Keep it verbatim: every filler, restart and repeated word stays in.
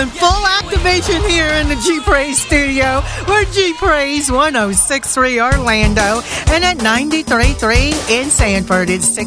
in full activation here in the G-Praise studio. We're G-Praise one oh six point three Orlando and at ninety-three point three in Sanford. It's